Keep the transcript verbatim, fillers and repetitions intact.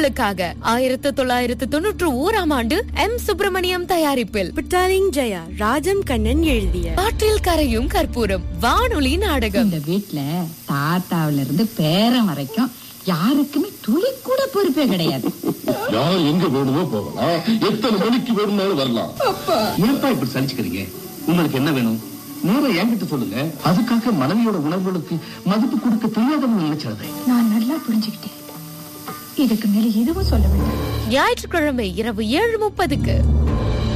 உங்களுக்காக ஆயிரத்து தொள்ளாயிரத்து தொன்னூற்று ஓராம் ஆண்டு எம் சுப்பிரமணியம் தயாரிப்பில் புட்டாலிங் ஜெயா ராஜம் கண்ணன் எழுதிய காற்றில் கரையும் கற்பூரம் வானொலி நாடகம். இந்த வீட்ல தாத்தாவில இருந்து பேரன் வரைக்கும் யாருக்குமே துளி கூட பொறுப்பே கிடையாது. யார் எங்க வேணுமோ போகலாம், எத்தனை மணிக்கு வேணும்னாலும் வரலாம். ஏன்பா இப்படி சலிச்சுக்கிறீங்க? உங்களுக்கு என்ன வேணும் நேரம் என்கிட்ட சொல்லுங்க. அதுக்காக மனைவியோட உணர்வுகளுக்கு மதிப்பு கொடுக்க தெரியாதவங்க நினைச்சது நான் நல்லா புரிஞ்சுக்கிட்டேன். இதுக்கு மேல எதுவும் சொல்ல வேண்டாம். ஞாயிற்றுக்கிழமை இரவு ஏழு முப்பதுக்கு